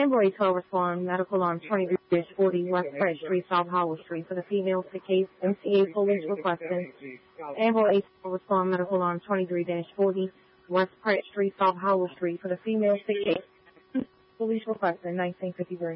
Ambulance 12 respond, medical alarm 23-40 West Pratt Street, South Howell Street for the female sick case. MCA police requesting. Ambulance 12 respond, medical alarm 23-40 West Pratt Street, South Howell Street for the female sick case. Police requesting 1953.